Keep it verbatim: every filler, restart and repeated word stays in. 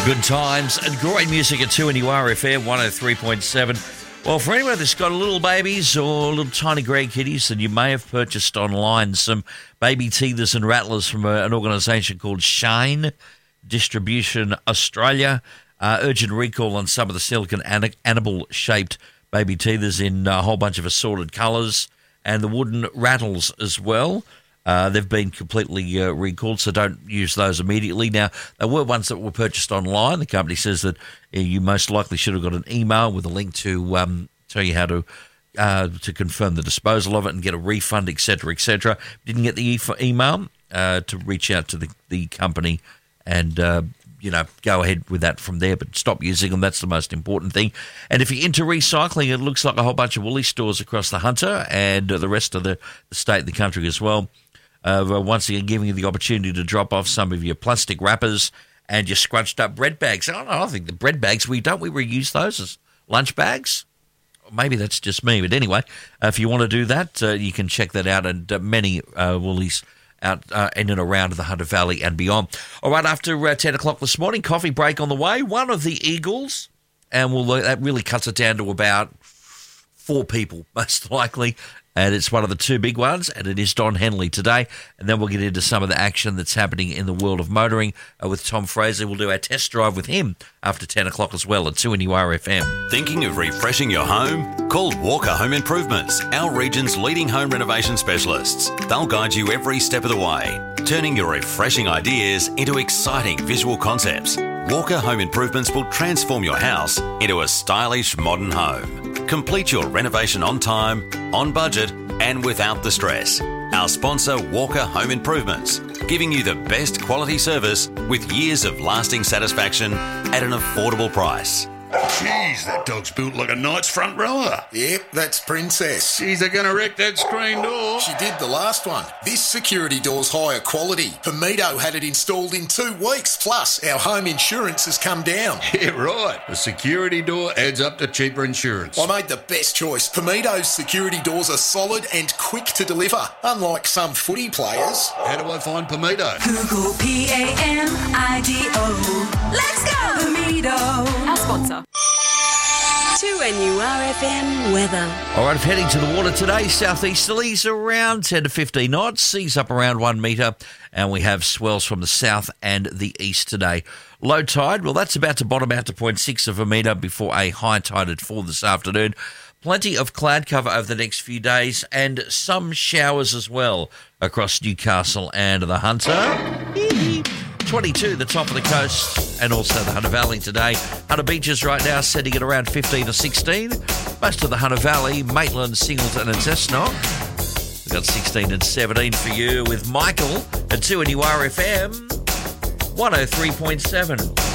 Good times and great music at two N U R F M one oh three point seven. Well, for anyone that's got little babies or little tiny grey kitties, then you may have purchased online some baby teethers and rattlers from a, an organisation called Shine Distribution Australia. Uh, urgent recall on some of the silicon an- animal-shaped baby teethers in a whole bunch of assorted colours, and the wooden rattles as well. Uh, they've been completely uh, recalled, so don't use those immediately. Now, there were ones that were purchased online. The company says that uh, you most likely should have got an email with a link to um, tell you how to uh, to confirm the disposal of it and get a refund, et cetera, et cetera. Didn't get the e- email uh, to reach out to the, the company and, uh, you know, go ahead with that from there, but stop using them. That's the most important thing. And if you're into recycling, it looks like a whole bunch of Woolies stores across the Hunter and uh, the rest of the, the state and the country as well. Uh, once again, giving you the opportunity to drop off some of your plastic wrappers and your scrunched up bread bags. I don't know, I think the bread bags, we don't we reuse those as lunch bags? Maybe that's just me. But anyway, uh, if you want to do that, uh, you can check that out. And uh, many uh, Woolies out uh, in and around the Hunter Valley and beyond. All right, after uh, ten o'clock this morning, coffee break on the way. One of the Eagles, and we'll, that really cuts it down to about four people, most likely. And it's one of the two big ones, and it is Don Henley today. And then we'll get into some of the action that's happening in the world of motoring uh, with Tom Fraser. We'll do our test drive with him after ten o'clock as well at two N U R F M. Thinking of refreshing your home? Call Walker Home Improvements, our region's leading home renovation specialists. They'll guide you every step of the way, turning your refreshing ideas into exciting visual concepts. Walker Home Improvements will transform your house into a stylish modern home. Complete your renovation on time, on budget, and without the stress. Our sponsor, Walker Home Improvements, giving you the best quality service with years of lasting satisfaction at an affordable price. Jeez, that dog's built like a knight's front rower. Yep, that's Princess. Jeez, they're going to wreck that screen door. She did the last one. This security door's higher quality. Pomito had it installed in two weeks. Plus, our home insurance has come down. Yeah, right. A security door adds up to cheaper insurance. I made the best choice. Pomito's security doors are solid and quick to deliver, unlike some footy players. How do I find Pomito? Google P A M I D O. Let's go, Pomito. Our sponsor. two N U R F M weather. All right, heading to the water today, southeasterlies around ten to fifteen knots, seas up around one metre, and we have swells from the south and the east today. Low tide, well, that's about to bottom out to zero point six of a metre before a high tide at four this afternoon. Plenty of cloud cover over the next few days and some showers as well across Newcastle and the Hunter. twenty-two, the top of the coast, and also the Hunter Valley today. Hunter Beaches right now setting at around fifteen or sixteen. Most of the Hunter Valley, Maitland, Singleton and Cessnock. We've got sixteen and seventeen for you with Michael at two N U R F M one oh three point seven.